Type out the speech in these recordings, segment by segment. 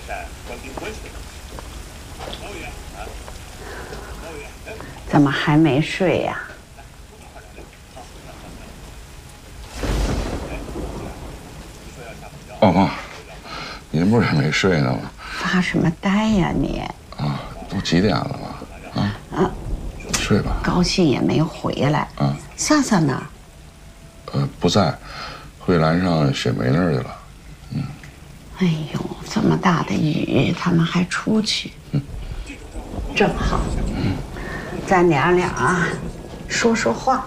怎么还没睡呀？ 哦，妈，您不是还没睡呢吗？ 发什么呆呀你？ 啊，都几点了吧？睡吧。 高兴也没回来。萨萨呢？ 不在，惠兰上雪梅那儿去了。 哎呦，这么大的雨，他们还出去。正好。咱娘俩啊，说说话。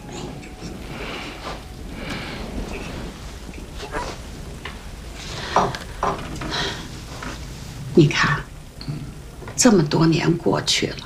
你看，这么多年过去了，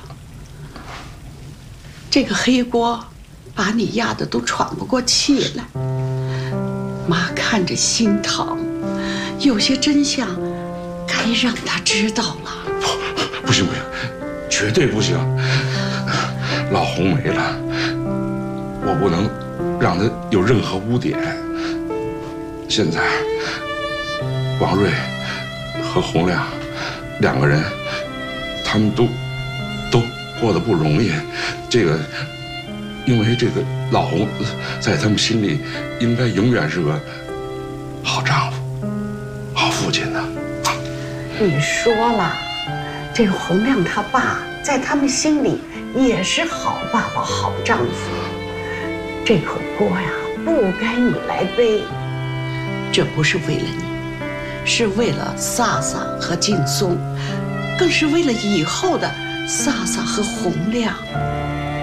这个黑锅把你压得都喘不过气来，妈看着心疼，有些真相该让他知道了。 不行，绝对不行！老红没了，我不能让他有任何污点。现在，王瑞和洪亮两个人，他们都过得不容易。因为这个老洪在他们心里应该永远是个好丈夫、好父亲的。 你说了，这洪亮他爸在他们心里也是好爸爸、好丈夫。这口锅呀，不该你来背。这不是为了你，是为了萨萨和劲松，更是为了以后的萨萨和洪亮。